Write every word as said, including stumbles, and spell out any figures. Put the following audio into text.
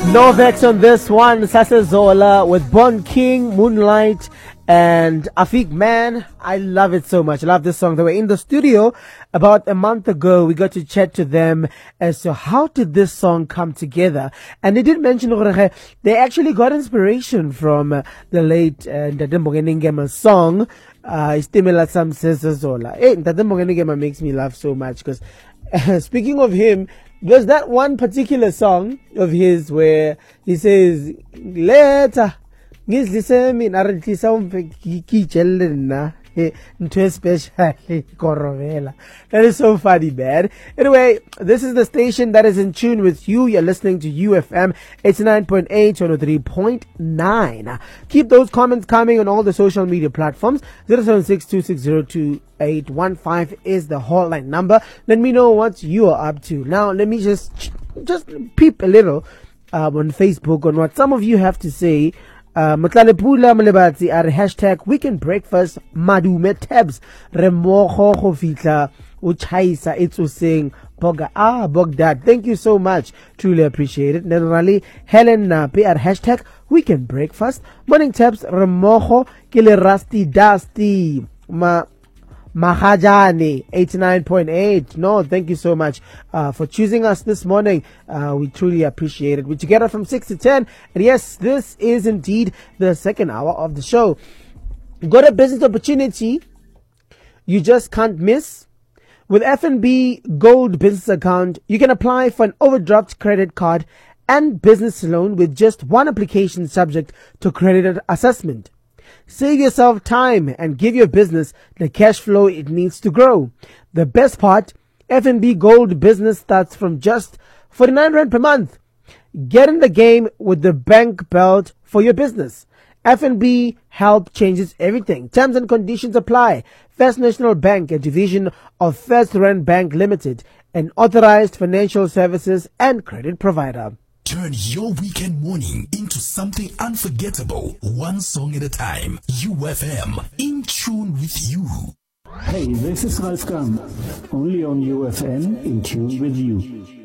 No vex on this one. Sasa Zola with Bon King, Moonlight, and Afiq. Man, I love it so much. I love this song. They were in the studio about a month ago. We got to chat to them as to how did this song come together. And they did mention they actually got inspiration from uh, the late uh, Ntate Mbongeni Ngema's song, uh, Istimela Sam Sasa Zola. Hey, Ntate Mbongeni Ngema makes me laugh so much because uh, speaking of him, there's that one particular song of his where he says, later, ngizlise mina renhlisa umfekikitshele na into especially Korovela. That is so funny, man. Anyway, this is the station that is in tune with you. You're listening to U F M eighty-nine point eight, one oh three point nine. Keep those comments coming on all the social media platforms. zero seven six two six zero two eight one five is the hotline number. Let me know what you are up to. Now, let me just just peep a little uh, on Facebook on what some of you have to say. Uh, Matlalepula Malebati are hashtag Weekend Breakfast Madume Tabs Remoho Hofitla Uchaisa Itsu Sing Boga Ah Bogdad. Thank you so much. Truly appreciate it. Generally, Helen Napi at hashtag Weekend Breakfast Morning Tabs Remoho Kile Rusty Dusty Ma Mahajani eighty-nine point eight. No, thank you so much uh, for choosing us this morning. Uh, we truly appreciate it. We're together from six to ten. And yes, this is indeed the second hour of the show. Got a business opportunity you just can't miss? With F N B Gold Business Account, you can apply for an overdraft credit card and business loan with just one application subject to credit assessment. Save yourself time and give your business the cash flow it needs to grow. The best part, F N B Gold Business starts from just forty-nine rand per month. Get in the game with the bank belt for your business. F N B Help changes everything. Terms and conditions apply. First National Bank, a division of First Rand Bank Limited, an authorized financial services and credit provider. Turn your weekend morning into something unforgettable, one song at a time. U F M, in tune with you. Hey, this is Ralph Gam, only on U F M, in tune with you.